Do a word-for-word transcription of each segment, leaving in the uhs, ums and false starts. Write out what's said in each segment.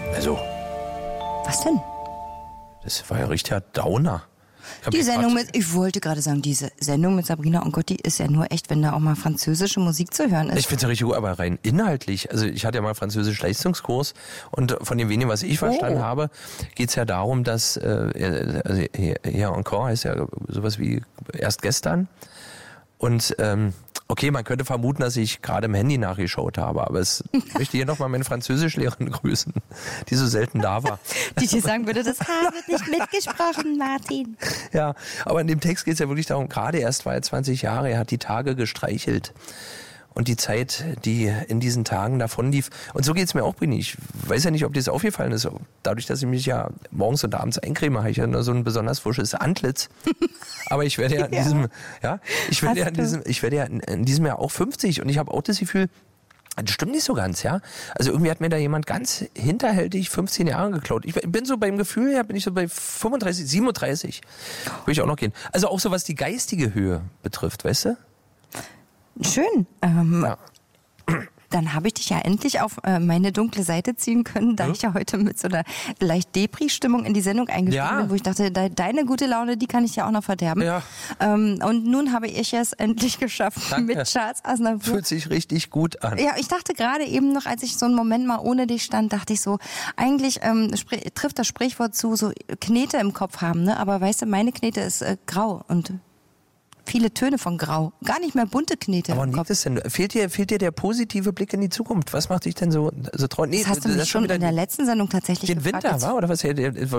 Also. Was denn? Das war ja richtiger Downer. Die Sendung mit, ich wollte gerade sagen, diese Sendung mit Sabrina und Gotti ist ja nur echt, wenn da auch mal französische Musik zu hören ist. Ich finde es ja richtig gut, aber rein inhaltlich. Also ich hatte ja mal französisch Leistungskurs und von dem wenigen, was ich verstanden oh. habe, geht es ja darum, dass, äh, also hier encore heißt ja sowas wie erst gestern. Und ähm, okay, man könnte vermuten, dass ich gerade im Handy nachgeschaut habe, aber es möchte hier nochmal meine Französischlehrerin grüßen, die so selten da war. Die dir sagen würde, das H wird nicht mitgesprochen, Martin. Ja, aber in dem Text geht es ja wirklich darum, gerade erst war er zwanzig Jahre, er hat die Tage gestreichelt. Und die Zeit, die in diesen Tagen davon lief. Und so geht es mir auch, Brini. Ich weiß ja nicht, ob dir das aufgefallen ist. Dadurch, dass ich mich ja morgens und abends eincreme, habe ich ja nur so ein besonders frisches Antlitz. Aber ich werde ja in diesem, ja, ich werde ja in diesem, ich werde ja in, in diesem Jahr auch fünfzig und ich habe auch das Gefühl, das stimmt nicht so ganz, ja. Also irgendwie hat mir da jemand ganz hinterhältig fünfzehn Jahre geklaut. Ich bin so beim Gefühl her, bin ich so bei fünfunddreißig, siebenunddreißig. Würde ich auch noch gehen. Also auch so, was die geistige Höhe betrifft, weißt du? Schön. Ähm, ja. Dann habe ich dich ja endlich auf äh, meine dunkle Seite ziehen können, da hm? ich ja heute mit so einer leicht Depri-Stimmung in die Sendung eingestiegen ja. bin, wo ich dachte, de- deine gute Laune, die kann ich ja auch noch verderben. Ja. Ähm, und nun habe ich es endlich geschafft. Danke. Mit Charles Aznavour. Fühlt sich richtig gut an. Ja, ich dachte gerade eben noch, als ich so einen Moment mal ohne dich stand, dachte ich so, eigentlich ähm, spr- trifft das Sprichwort zu, so Knete im Kopf haben, ne? Aber weißt du, meine Knete ist äh, grau und viele Töne von Grau. Gar nicht mehr bunte Knete. Aber im liegt Kopf. es denn? Fehlt dir, fehlt dir der positive Blick in die Zukunft? Was macht dich denn so, so traurig? Nee, das hast du mich schon in der letzten Sendung tatsächlich den gefragt. Den Winter, war? Oder was?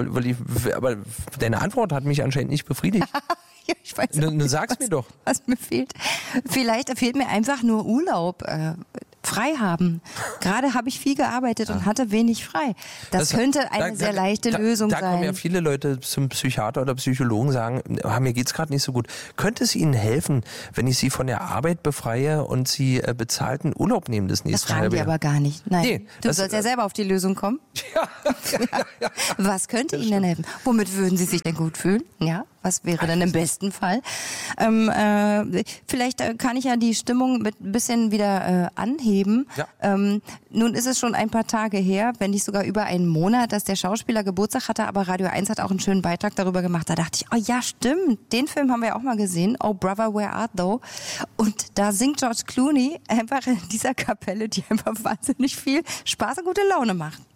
Aber deine Antwort hat mich anscheinend nicht befriedigt. Ja, ich weiß du, du nicht, sagst was, mir doch. Was mir fehlt. Vielleicht fehlt mir einfach nur Urlaub. Äh, frei haben. Gerade habe ich viel gearbeitet ja. und hatte wenig frei. Das, das könnte eine da, sehr da, leichte da, Lösung da sein. Da kommen ja viele Leute zum Psychiater oder Psychologen, sagen, mir geht's gerade nicht so gut. Könnte es Ihnen helfen, wenn ich Sie von der Arbeit befreie und Sie äh, bezahlten Urlaub nehmen das nächste Das fragen halbe die Jahr? aber gar nicht. Nein, nee, du das, sollst ja selber auf die Lösung kommen. Ja, ja, ja, ja. Was könnte das Ihnen denn helfen? Womit würden Sie sich denn gut fühlen? Ja, was wäre denn im besten Fall? Ähm, äh, vielleicht äh, kann ich ja die Stimmung mit ein bisschen wieder äh, anheben. Ja. Ähm, nun ist es schon ein paar Tage her, wenn nicht sogar über einen Monat, dass der Schauspieler Geburtstag hatte, aber Radio eins hat auch einen schönen Beitrag darüber gemacht. Da dachte ich, oh ja, stimmt, den Film haben wir ja auch mal gesehen, Oh Brother, Where Art Thou? Und da singt George Clooney einfach in dieser Kapelle, die einfach wahnsinnig viel Spaß und gute Laune macht.